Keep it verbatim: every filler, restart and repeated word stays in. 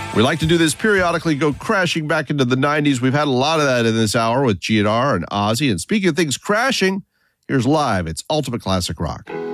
We like to do this periodically, go crashing back into the nineties. We've had a lot of that in this hour with G N R and Ozzy. And speaking of things crashing, here's Live. It's Ultimate Classic Rock.